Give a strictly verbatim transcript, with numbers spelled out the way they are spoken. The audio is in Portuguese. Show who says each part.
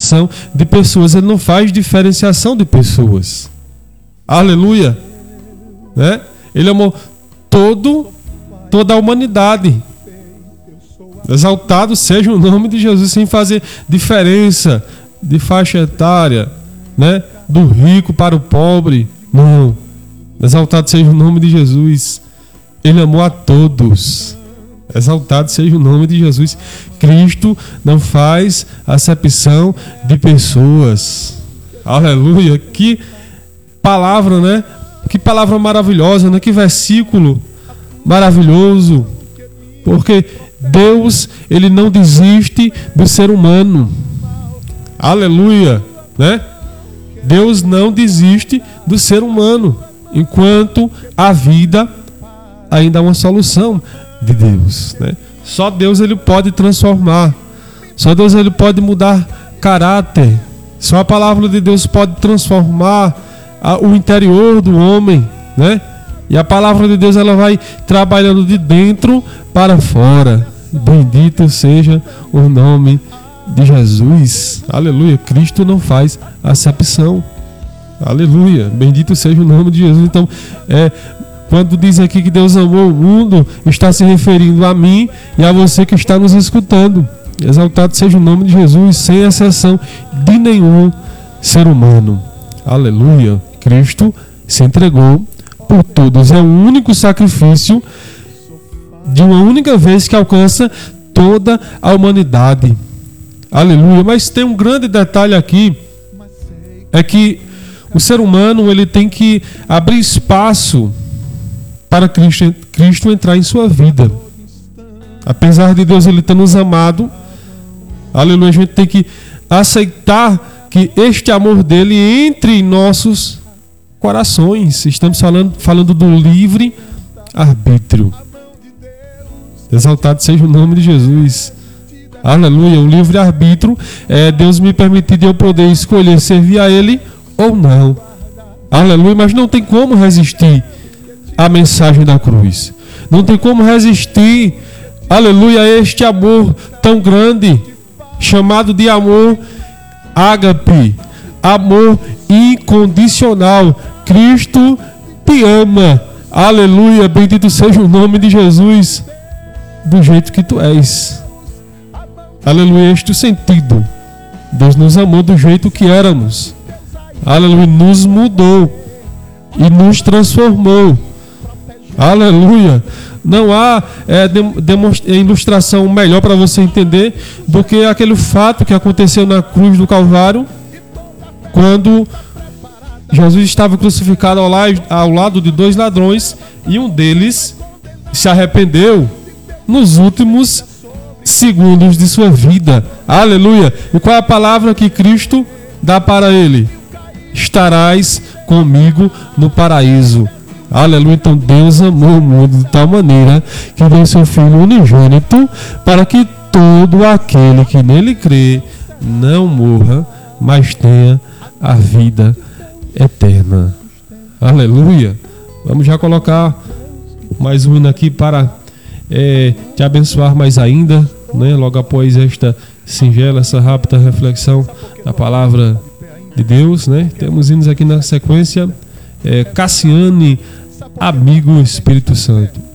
Speaker 1: acepção de pessoas, ele não faz diferenciação de pessoas. Aleluia, né? Ele amou todo, toda a humanidade. Exaltado seja o nome de Jesus, sem fazer diferença de faixa etária, né? Do rico para o pobre. Não. Exaltado seja o nome de Jesus. Ele amou a todos. Exaltado seja o nome de Jesus. Cristo não faz acepção de pessoas. Aleluia. Que palavra, né? Que palavra maravilhosa, né? Que versículo maravilhoso. Porque Deus, ele não desiste do ser humano. Aleluia, né? Deus não desiste do ser humano. Enquanto a vida ainda há uma solução de Deus, né? Só Deus ele pode transformar. Só Deus ele pode mudar caráter. Só a palavra de Deus pode transformar a, o interior do homem, né? E a palavra de Deus ela vai trabalhando de dentro para fora. Bendito seja o nome de Jesus. Aleluia. Cristo não faz acepção. Aleluia. Bendito seja o nome de Jesus. Então, é, quando diz aqui que Deus amou o mundo, está se referindo a mim e a você que está nos escutando. Exaltado seja o nome de Jesus, sem exceção de nenhum ser humano. Aleluia. Cristo se entregou por todos. É o único sacrifício de uma única vez que alcança toda a humanidade. Aleluia. Mas tem um grande detalhe aqui, é que o ser humano ele tem que abrir espaço para Cristo, Cristo entrar em sua vida. Apesar de Deus ele ter nos amado, aleluia, a gente tem que aceitar que este amor dele entre em nossos corações. Estamos falando, falando do livre arbítrio. Exaltado seja o nome de Jesus. Aleluia. O livre arbítrio é Deus me permitir de eu poder escolher servir a ele ou não. Aleluia. Mas não tem como resistir à mensagem da cruz. Não tem como resistir, aleluia, a este amor tão grande, chamado de amor ágape, amor incondicional. Cristo te ama. Aleluia. Bendito seja o nome de Jesus. Do jeito que tu és. Aleluia, este é o sentido. Deus nos amou do jeito que éramos. Aleluia, nos mudou e nos transformou. Aleluia. Não há é, demonstra- ilustração melhor para você entender do que aquele fato que aconteceu na cruz do Calvário, quando Jesus estava crucificado ao, la- ao lado de dois ladrões e um deles se arrependeu nos últimos segundos de sua vida. Aleluia. E qual é a palavra que Cristo dá para ele? Estarás comigo no paraíso. Aleluia. Então Deus amou o mundo de tal maneira que deu seu Filho unigênito para que todo aquele que nele crê não morra, mas tenha a vida eterna. Aleluia. Vamos já colocar mais um hino aqui para É, te abençoar mais ainda, né? Logo após esta singela, essa rápida reflexão da palavra de Deus, né? Temos hinos aqui na sequência. é, Cassiane, Amigo Espírito Santo.